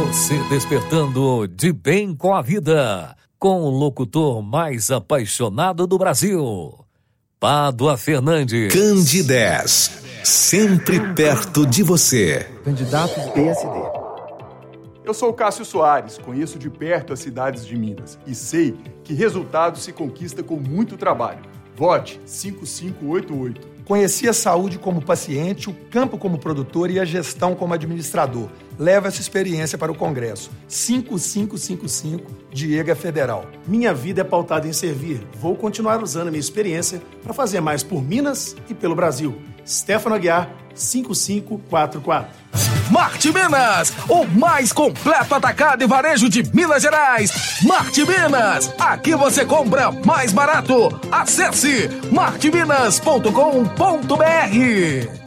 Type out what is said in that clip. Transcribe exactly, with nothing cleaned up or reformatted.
Você despertando de bem com a vida, com o locutor mais apaixonado do Brasil, Pádua Fernandes. Candidez, sempre perto de você. Candidato do P S D. Eu sou o Cássio Soares, conheço de perto as cidades de Minas e sei que resultado se conquista com muito trabalho. Vote cinco cinco oito oito. Conheci a saúde como paciente, o campo como produtor e a gestão como administrador. Leva essa experiência para o Congresso. cinco cinco cinco cinco, Diego Federal. Minha vida é pautada em servir. Vou continuar usando a minha experiência para fazer mais por Minas e pelo Brasil. Stefano Aguiar, cinco cinco quatro quatro. Marte Minas, o mais completo atacado e varejo de Minas Gerais. Marte Minas, aqui você compra mais barato. Acesse marte minas ponto com ponto br.